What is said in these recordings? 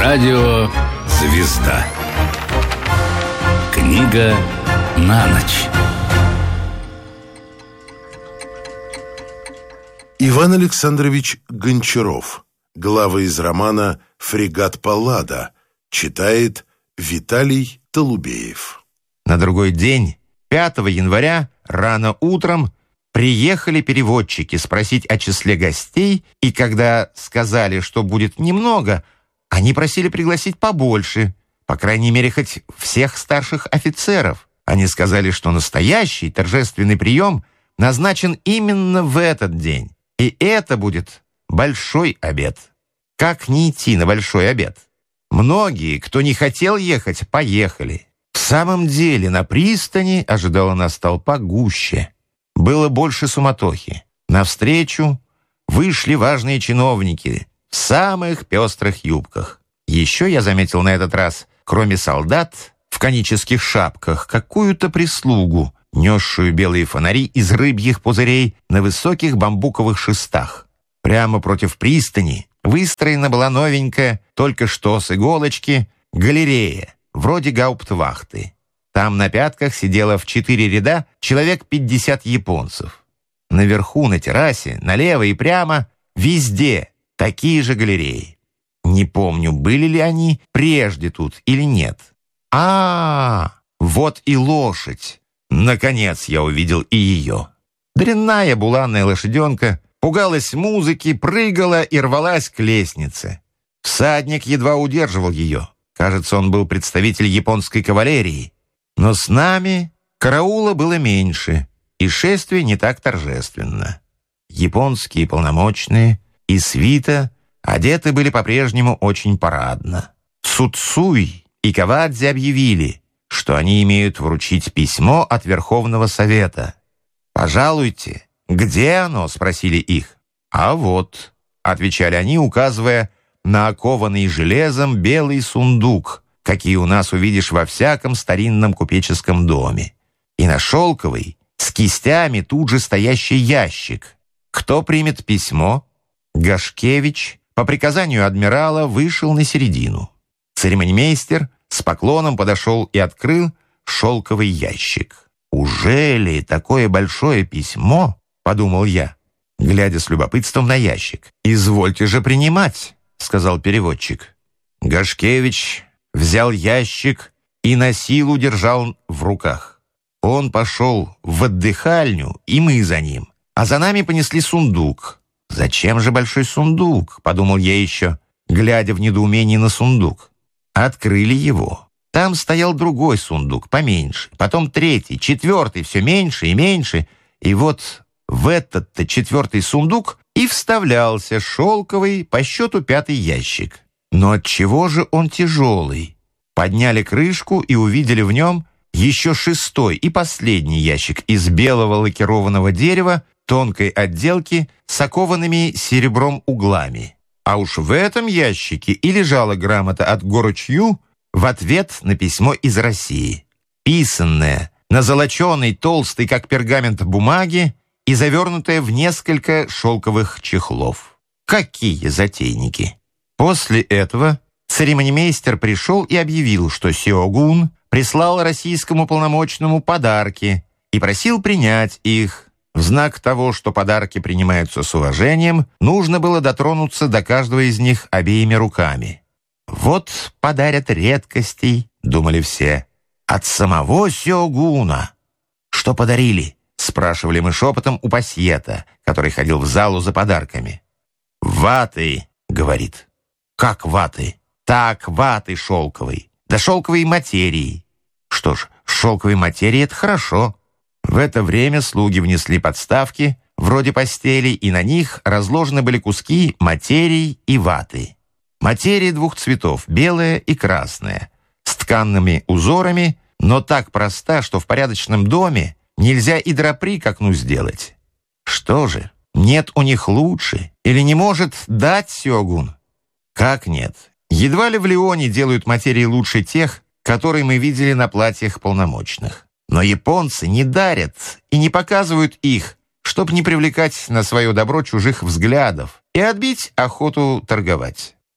Радио «Звезда». Книга на ночь. Иван Александрович Гончаров. Главы из романа «Фрегат Паллада». Читает Виталий Толубеев. На другой день, 5 января, рано утром, приехали переводчики спросить о числе гостей, и когда сказали, что будет немного, они просили пригласить побольше, по крайней мере, хоть всех старших офицеров. Они сказали, что настоящий торжественный прием назначен именно в этот день, и это будет большой обед. Как не идти на большой обед? Многие, кто не хотел ехать, поехали. В самом деле, на пристани ожидала нас толпа гуще. Было больше суматохи. Навстречу вышли важные чиновники в самых пестрых юбках. Еще я заметил на этот раз, кроме солдат в конических шапках, какую-то прислугу, несшую белые фонари из рыбьих пузырей на высоких бамбуковых шестах. Прямо против пристани выстроена была новенькая, только что с иголочки, галерея, вроде гауптвахты. Там на пятках сидело в 4 ряда человек 50 японцев. Наверху, на террасе, налево и прямо, везде такие же галереи. Не помню, были ли они прежде тут или нет. Вот и лошадь. Наконец я увидел и ее. Дрянная буланная лошаденка пугалась музыки, прыгала и рвалась к лестнице. Всадник едва удерживал ее. Кажется, он был представитель японской кавалерии. Но с нами караула было меньше, и шествие не так торжественно. Японские полномочные и свита одеты были по-прежнему очень парадно. Суцуй и Кавадзе объявили, что они имеют вручить письмо от Верховного Совета. «Пожалуйте». «Где оно?» — спросили их. «А вот», — отвечали они, указывая на окованный железом белый сундук, какие у нас увидишь во всяком старинном купеческом доме, и на шелковый, с кистями тут же стоящий ящик. Кто примет письмо? Гашкевич по приказанию адмирала вышел на середину. Церемонимейстер с поклоном подошел и открыл шелковый ящик. «Уже ли такое большое письмо?» — подумал я, глядя с любопытством на ящик. «Извольте же принимать», — сказал переводчик. Гашкевич взял ящик и на силу держал в руках. Он пошел в отдыхальню, и мы за ним. А за нами понесли сундук. «Зачем же большой сундук?» — подумал я еще, глядя в недоумении на сундук. Открыли его. Там стоял другой сундук, поменьше, потом третий, четвертый, все меньше и меньше. И вот в этот-то четвертый сундук и вставлялся шелковый по счету 5-й ящик. Но отчего же он тяжелый? Подняли крышку и увидели в нем еще 6-й и последний ящик из белого лакированного дерева, тонкой отделки с окованными серебром углами. А уж в этом ящике и лежала грамота от Горочью в ответ на письмо из России, писанная на золоченой, толстой, как пергамент, бумаге и завернутая в несколько шелковых чехлов. Какие затейники! После этого церемонимейстер пришел и объявил, что Сёгун прислал российскому полномочному подарки и просил принять их. В знак того, что подарки принимаются с уважением, нужно было дотронуться до каждого из них обеими руками. «Вот подарят редкостей», — думали все, — «от самого Сёгуна». «Что подарили?» — спрашивали мы шепотом у пасьета, который ходил в залу за подарками. «Ваты», — говорит. «Как ваты?» «Так, ваты шелковой. Да шелковой материи». «Что ж, шелковой материи — это хорошо». В это время слуги внесли подставки, вроде постелей, и на них разложены были куски материи и ваты. Материя 2 цветов, белая и красная, с тканными узорами, но так проста, что в порядочном доме нельзя и драпри к окну сделать. Что же, нет у них лучше? Или не может дать Сёгун? Как нет? Едва ли в Лионе делают материи лучше тех, которые мы видели на платьях полномочных. Но японцы не дарят и не показывают их, чтоб не привлекать на свое добро чужих взглядов и отбить охоту торговать.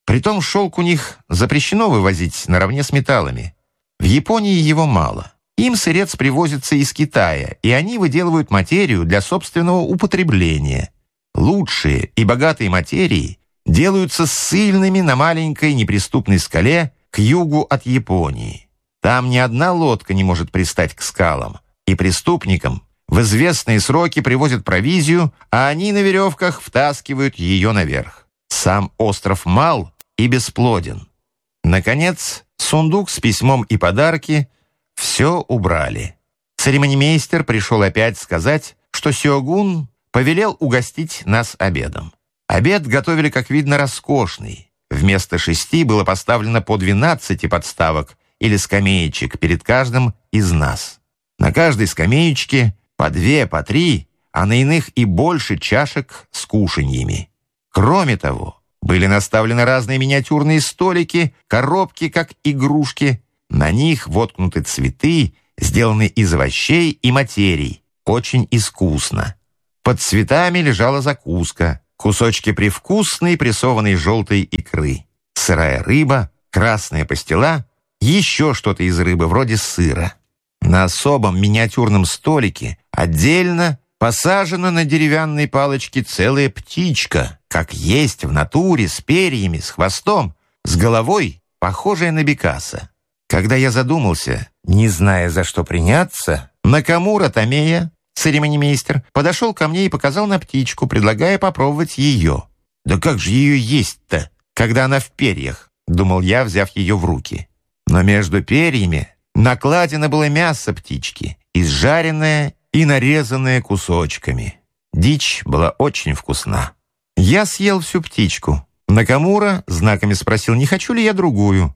Притом шелк у них запрещено вывозить наравне с металлами. В Японии его мало. Им сырец привозится из Китая, и они выделывают материю для собственного употребления. Лучшие и богатые материи делаются ссыльными на маленькой неприступной скале к югу от Японии. Там ни одна лодка не может пристать к скалам, и преступникам в известные сроки привозят провизию, а они на веревках втаскивают ее наверх. Сам остров мал и бесплоден. Наконец, сундук с письмом и подарки все убрали. Церемонимейстер пришел опять сказать, что сёгун повелел угостить нас обедом. Обед готовили, как видно, роскошный. Вместо 6 было поставлено по 12 подставок или скамеечек перед каждым из нас. На каждой скамеечке по 2, по 3, а на иных и больше чашек с кушаньями. Кроме того, были наставлены разные миниатюрные столики, коробки, как игрушки. На них воткнуты цветы, сделанные из овощей и материй, очень искусно. Под цветами лежала закуска, кусочки привкусной прессованной желтой икры, сырая рыба, красная пастила, еще что-то из рыбы, вроде сыра. На особом миниатюрном столике отдельно посажена на деревянной палочке целая птичка, как есть в натуре, с перьями, с хвостом, с головой, похожая на бекаса. Когда я задумался, не зная, за что приняться, Накамура Томея, церемонимейстер, подошел ко мне и показал на птичку, предлагая попробовать ее. «Да как же ее есть-то, когда она в перьях?» — думал я, взяв ее в руки. Но между перьями накладено было мясо птички, изжаренное и нарезанное кусочками. Дичь была очень вкусна. Я съел всю птичку. Накамура знаками спросил, не хочу ли я другую.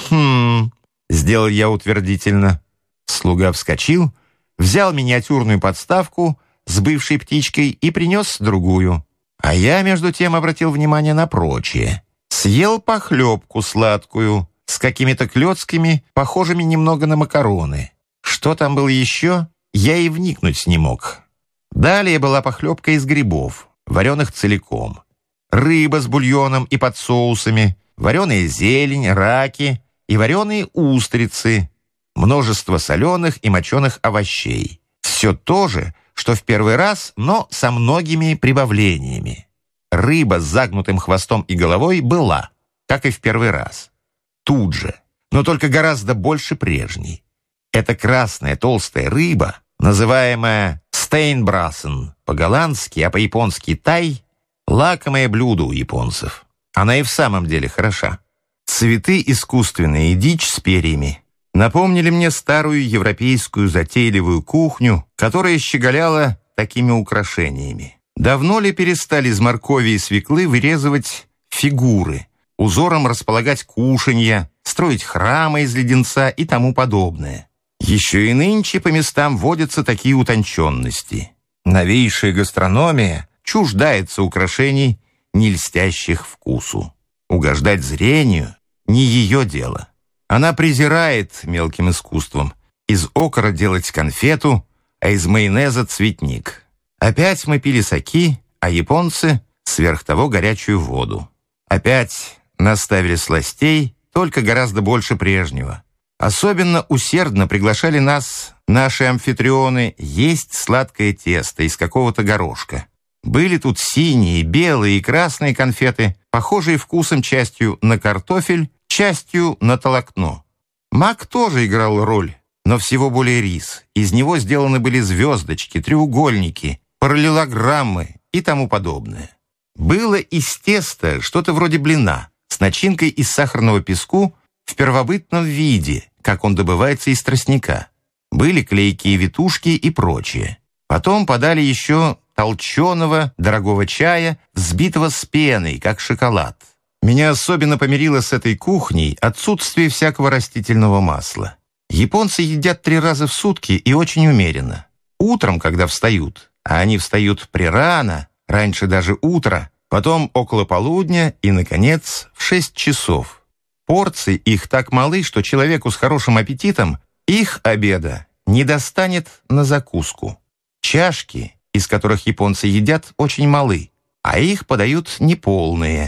Сделал я утвердительно. Слуга вскочил, взял миниатюрную подставку с бывшей птичкой и принес другую. А я, между тем, обратил внимание на прочее. Съел похлебку сладкую, с какими-то клёцками, похожими немного на макароны. Что там было еще, я и вникнуть не мог. Далее была похлебка из грибов, вареных целиком. Рыба с бульоном и под соусами, вареная зелень, раки и вареные устрицы, множество соленых и моченых овощей. Все то же, что в первый раз, но со многими прибавлениями. Рыба с загнутым хвостом и головой была, как и в первый раз. Тут же, но только гораздо больше прежней. Эта красная толстая рыба, называемая стейнбрассен по-голландски, а по-японски тай, лакомое блюдо у японцев. Она и в самом деле хороша. Цветы искусственные и дичь с перьями напомнили мне старую европейскую затейливую кухню, которая щеголяла такими украшениями. Давно ли перестали из моркови и свеклы вырезывать фигуры, узором располагать кушанья, строить храмы из леденца и тому подобное? Еще и нынче по местам водятся такие утонченности. Новейшая гастрономия чуждается украшений, не льстящих вкусу. Угождать зрению — не ее дело. Она презирает мелким искусством из окора делать конфету, а из майонеза цветник. Опять мы пили саки, а японцы сверх того горячую воду. Опять наставили сластей, только гораздо больше прежнего. Особенно усердно приглашали нас, наши амфитрионы, есть сладкое тесто из какого-то горошка. Были тут синие, белые и красные конфеты, похожие вкусом частью на картофель, частью на толокно. Мак тоже играл роль, но всего более рис. Из него сделаны были звездочки, треугольники, параллелограммы и тому подобное. Было из теста что-то вроде блина с начинкой из сахарного песку в первобытном виде, как он добывается из тростника. Были клейкие витушки и прочее. Потом подали еще толченого дорогого чая, взбитого с пеной, как шоколад. Меня особенно помирило с этой кухней отсутствие всякого растительного масла. Японцы едят 3 раза в сутки и очень умеренно. Утром, когда встают, а они встают прерано, раньше даже утра, потом около полудня и, наконец, в 6 часов. Порции их так малы, что человеку с хорошим аппетитом их обеда не достанет на закуску. Чашки, из которых японцы едят, очень малы, а их подают неполные.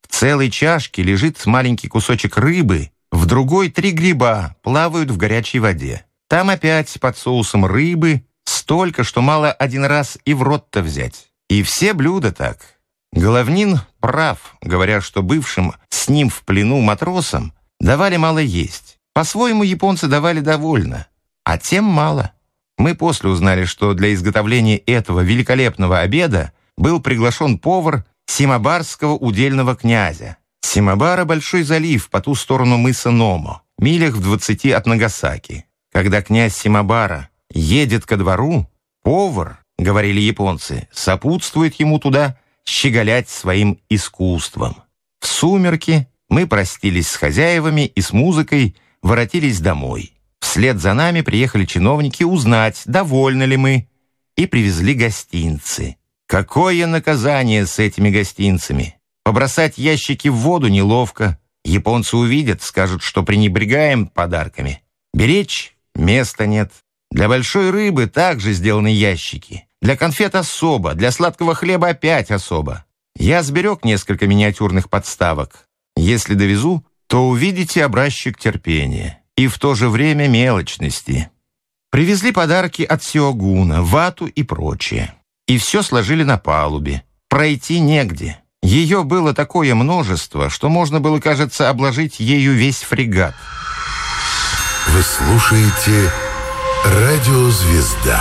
В целой чашке лежит маленький кусочек рыбы, в другой 3 гриба плавают в горячей воде. Там опять под соусом рыбы столько, что мало один раз и в рот-то взять. И все блюда так. Головнин прав, говоря, что бывшим с ним в плену матросам давали мало есть. По-своему японцы давали довольно, а тем мало. Мы после узнали, что для изготовления этого великолепного обеда был приглашен повар Симабарского удельного князя. Симабара — большой залив по ту сторону мыса Номо, милях в 20 от Нагасаки. Когда князь Симабара едет ко двору, повар, говорили японцы, сопутствует ему туда щеголять своим искусством. В сумерки мы простились с хозяевами и с музыкой воротились домой. Вслед за нами приехали чиновники узнать, довольны ли мы, и привезли гостинцы. Какое наказание с этими гостинцами! Побросать ящики в воду неловко. Японцы увидят, скажут, что пренебрегаем подарками. Беречь места нет. Для большой рыбы также сделаны ящики. Для конфет особо, для сладкого хлеба опять особо. Я сберег несколько миниатюрных подставок. Если довезу, то увидите образчик терпения и в то же время мелочности. Привезли подарки от Сиогуна, вату и прочее. И все сложили на палубе. Пройти негде. Ее было такое множество, что можно было, кажется, обложить ею весь фрегат. Вы слушаете «Радио Звезда».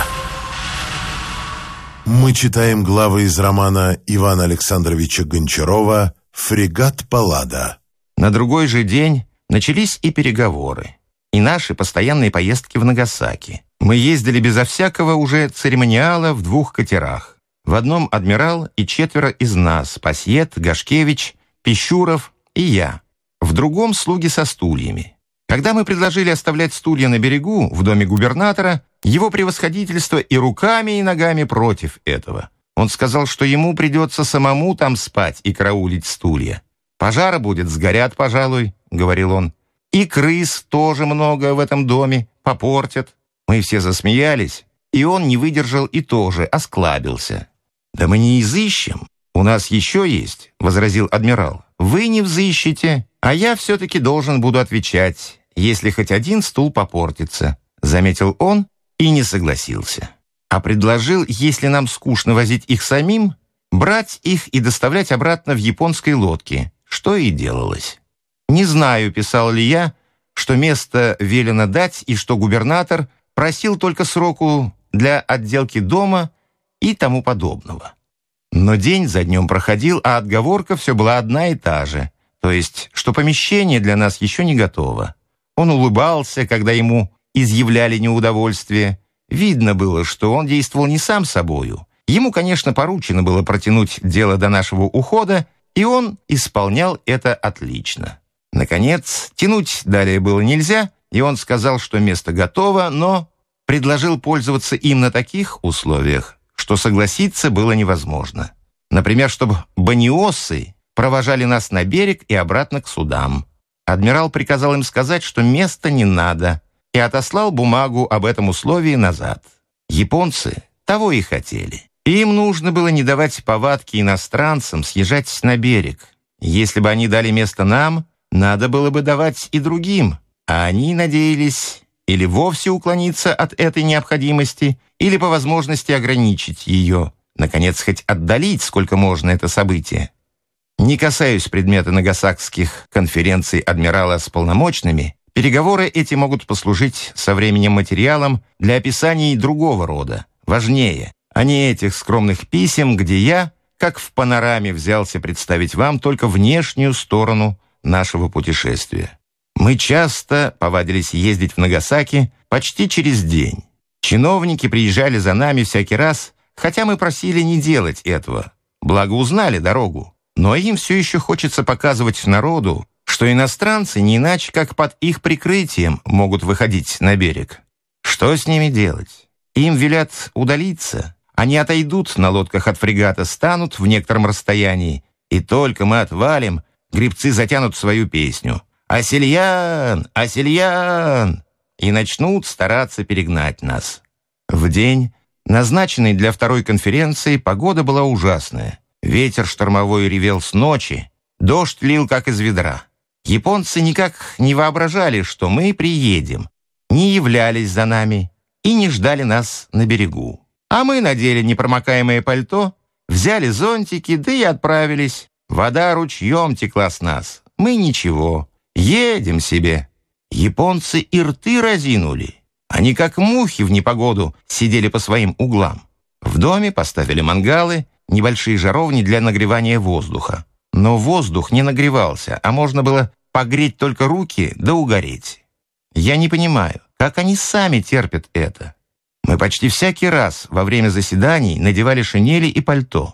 Мы читаем главы из романа Ивана Александровича Гончарова «Фрегат Паллада». На другой же день начались и переговоры, и наши постоянные поездки в Нагасаки. Мы ездили безо всякого уже церемониала в 2 катерах. В одном адмирал и 4 из нас: Пасьет, Гашкевич, Пищуров и я. В другом слуги со стульями. Когда мы предложили оставлять стулья на берегу, в доме губернатора, его превосходительство и руками, и ногами против этого. Он сказал, что ему придется самому там спать и караулить стулья. «Пожара будет, сгорят, пожалуй», — говорил он. «И крыс тоже много в этом доме, попортят». Мы все засмеялись, и он не выдержал и тоже осклабился. «Да мы не изыщем, у нас еще есть», — возразил адмирал. «Вы не взыщете, а я все-таки должен буду отвечать, если хоть один стул попортится», — заметил он и не согласился. А предложил, если нам скучно возить их самим, брать их и доставлять обратно в японской лодке, что и делалось. Не знаю, писал ли я, что место велено дать и что губернатор просил только сроку для отделки дома и тому подобного. Но день за днем проходил, а отговорка все была одна и та же, то есть, что помещение для нас еще не готово. Он улыбался, когда ему изъявляли неудовольствие. Видно было, что он действовал не сам собою. Ему, конечно, поручено было протянуть дело до нашего ухода, и он исполнял это отлично. Наконец, тянуть далее было нельзя, и он сказал, что место готово, но предложил пользоваться им на таких условиях, что согласиться было невозможно. Например, чтобы баниосы провожали нас на берег и обратно к судам. Адмирал приказал им сказать, что места не надо, и отослал бумагу об этом условии назад. Японцы того и хотели. Им нужно было не давать повадки иностранцам съезжать на берег. Если бы они дали место нам, надо было бы давать и другим, а они надеялись или вовсе уклониться от этой необходимости, или по возможности ограничить ее, наконец, хоть отдалить сколько можно это событие. Не касаюсь предмета нагасакских конференций адмирала с полномочными, переговоры эти могут послужить со временем материалом для описаний другого рода, важнее, а не этих скромных писем, где я, как в панораме, взялся представить вам только внешнюю сторону нашего путешествия. Мы часто повадились ездить в Нагасаки почти через день. Чиновники приезжали за нами всякий раз, хотя мы просили не делать этого, благо узнали дорогу. Но им все еще хочется показывать народу, что иностранцы не иначе, как под их прикрытием могут выходить на берег. Что с ними делать? Им велят удалиться. Они отойдут на лодках от фрегата, станут в некотором расстоянии, и только мы отвалим, гребцы затянут свою песню «Асельян! Асельян!» и начнут стараться перегнать нас. В день, назначенный для второй конференции, погода была ужасная. Ветер штормовой ревел с ночи, Дождь лил как из ведра. Японцы никак не воображали, что мы приедем, не являлись за нами и не ждали нас на берегу. А мы надели непромокаемое пальто, взяли зонтики, да и отправились. Вода ручьем текла с нас. Мы ничего, едем себе. Японцы и рты разинули. Они, как мухи в непогоду, сидели по своим углам. В доме поставили мангалы, небольшие жаровни для нагревания воздуха. Но воздух не нагревался, а можно было погреть только руки да угореть. Я не понимаю, как они сами терпят это. Мы почти всякий раз во время заседаний надевали шинели и пальто.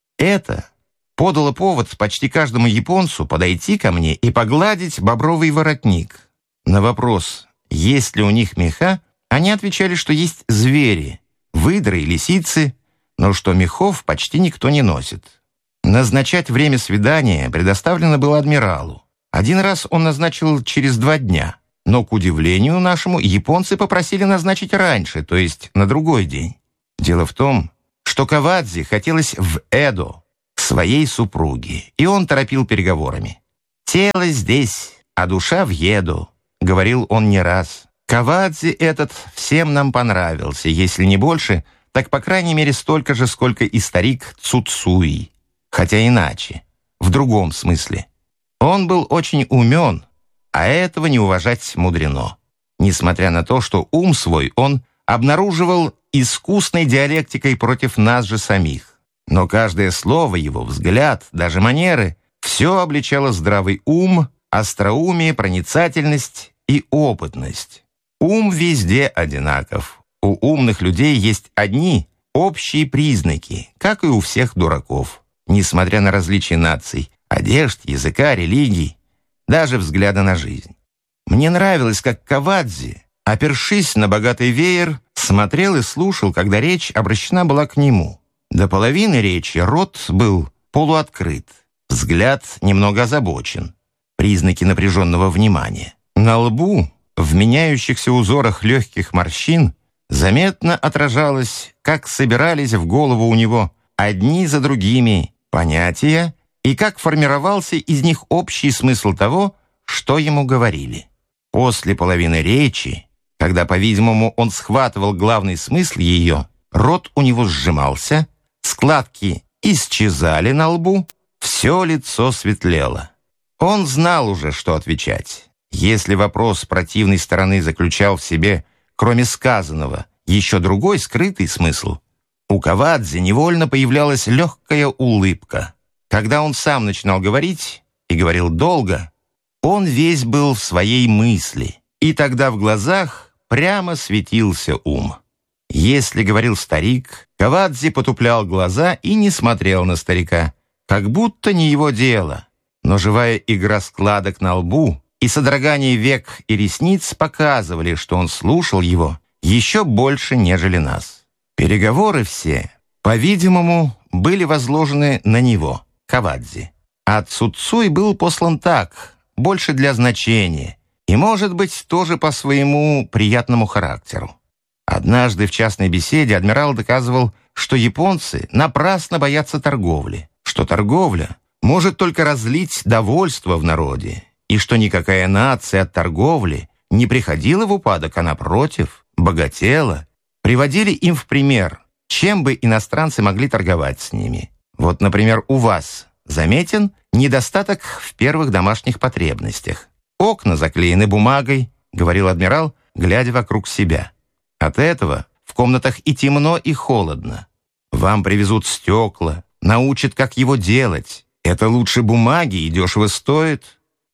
Это подало повод почти каждому японцу подойти ко мне и погладить бобровый воротник. На вопрос, есть ли у них меха, они отвечали, что есть звери, выдры и лисицы, но что мехов почти никто не носит. Назначать время свидания предоставлено было адмиралу. Один раз он назначил через 2 дня, но, к удивлению нашему, японцы попросили назначить раньше, то есть на другой день. Дело в том, что Кавадзи хотелось в Эдо, к своей супруге, и он торопил переговорами. «Тело здесь, а душа в Едо», — говорил он не раз. Кавадзи этот всем нам понравился, если не больше, так по крайней мере столько же, сколько и старик Цуцуи, хотя иначе, в другом смысле. Он был очень умен, а этого не уважать мудрено. Несмотря на то, что ум свой он обнаруживал искусной диалектикой против нас же самих. Но каждое слово его, взгляд, даже манеры, все обличало здравый ум, остроумие, проницательность и опытность. Ум везде одинаков. У умных людей есть одни общие признаки, как и у всех дураков, несмотря на различия наций, одежд, языка, религий, даже взгляда на жизнь. Мне нравилось, как Кавадзи, опершись на богатый веер, смотрел и слушал, когда речь обращена была к нему. До половины речи рот был полуоткрыт, взгляд немного озабочен, признаки напряженного внимания. На лбу, в меняющихся узорах легких морщин, заметно отражалось, как собирались в голову у него одни за другими понятия и как формировался из них общий смысл того, что ему говорили. После половины речи, когда, по-видимому, он схватывал главный смысл ее, рот у него сжимался, складки исчезали на лбу, все лицо светлело. Он знал уже, что отвечать. Если вопрос противной стороны заключал в себе, кроме сказанного, еще другой скрытый смысл, у Кавадзи невольно появлялась легкая улыбка. Когда он сам начинал говорить, и говорил долго, он весь был в своей мысли, и тогда в глазах прямо светился ум. Если говорил старик, Кавадзи потуплял глаза и не смотрел на старика, как будто не его дело. Но живая игра складок на лбу и содрогание век и ресниц показывали, что он слушал его еще больше, нежели нас. Переговоры все, по-видимому, были возложены на него, Кавадзи. А Цуцуй был послан так, больше для значения, и, может быть, тоже по своему приятному характеру. Однажды в частной беседе адмирал доказывал, что японцы напрасно боятся торговли, что торговля может только разлить довольство в народе, и что никакая нация от торговли не приходила в упадок, а напротив, богатела. Приводили им в пример, чем бы иностранцы могли торговать с ними. Вот, например, у вас заметен недостаток в первых домашних потребностях. Окна заклеены бумагой, говорил адмирал, глядя вокруг себя. От этого в комнатах и темно, и холодно. Вам привезут стекла, научат, как его делать. Это лучше бумаги и дешево стоит.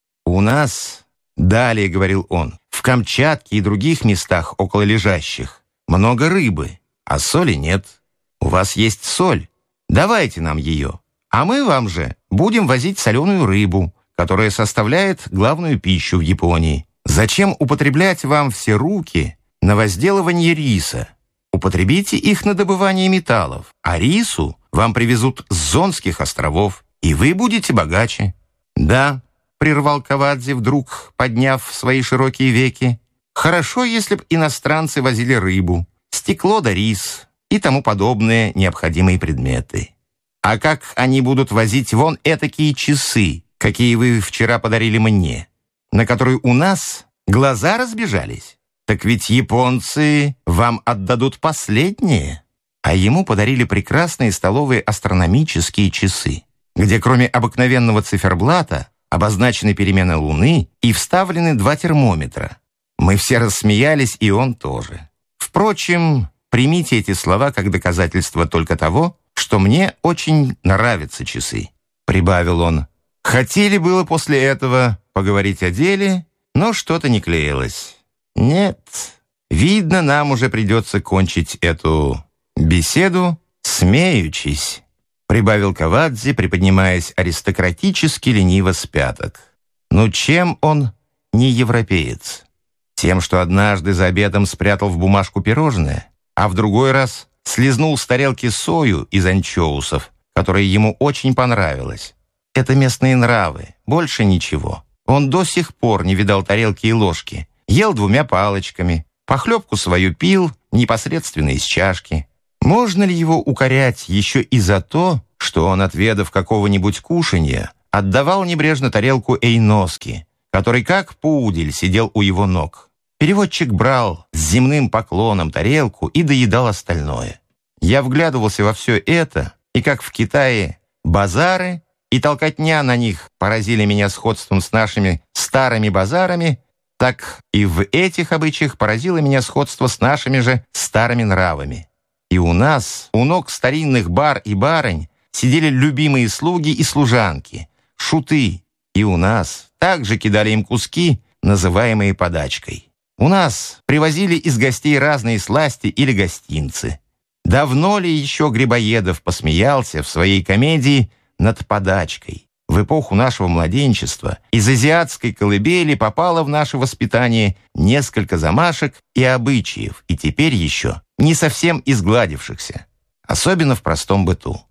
У нас, далее говорил он, в Камчатке и других местах около лежащих много рыбы, а соли нет. У вас есть соль, давайте нам ее, а мы вам же будем возить соленую рыбу, которая составляет главную пищу в Японии. Зачем употреблять вам все руки на возделывание риса? Употребите их на добывание металлов, а рису вам привезут с Зонских островов, и вы будете богаче. Да, прервал Кавадзи, вдруг подняв свои широкие веки, хорошо, если б иностранцы возили рыбу, стекло да рис и тому подобные необходимые предметы. А как они будут возить вон этакие часы какие вы вчера подарили мне, на которую у нас глаза разбежались. Так ведь японцы вам отдадут последнее». А ему подарили прекрасные столовые астрономические часы, где кроме обыкновенного циферблата обозначены перемены Луны и вставлены 2 термометра. Мы все рассмеялись, и он тоже. Впрочем, примите эти слова как доказательство только того, что мне очень нравятся часы, прибавил он. Хотели было после этого поговорить о деле, но что-то не клеилось. Нет, видно, нам уже придется кончить эту беседу, смеючись, прибавил Кавадзе, приподнимаясь аристократически лениво с пяток. Ну чем он не европеец? Тем, что однажды за обедом спрятал в бумажку пирожное, а в другой раз слизнул с тарелки сою из анчоусов, которая ему очень понравилась. Это местные нравы, больше ничего. Он до сих пор не видал тарелки и ложки, ел 2 палочками, похлебку свою пил непосредственно из чашки. Можно ли его укорять еще и за то, что он, отведав какого-нибудь кушанья, отдавал небрежно тарелку Эйноски, который как пудель сидел у его ног? Переводчик брал с земным поклоном тарелку и доедал остальное. Я вглядывался во все это, и как в Китае базары и толкотня на них поразили меня сходством с нашими старыми базарами, так и в этих обычаях поразило меня сходство с нашими же старыми нравами. И у нас, у ног старинных бар и барынь, сидели любимые слуги и служанки, шуты, и у нас также кидали им куски, называемые подачкой. У нас привозили из гостей разные сласти или гостинцы. Давно ли еще Грибоедов посмеялся в своей комедии над подачкой? В эпоху нашего младенчества из азиатской колыбели попало в наше воспитание несколько замашек и обычаев, и теперь еще не совсем изгладившихся, особенно в простом быту.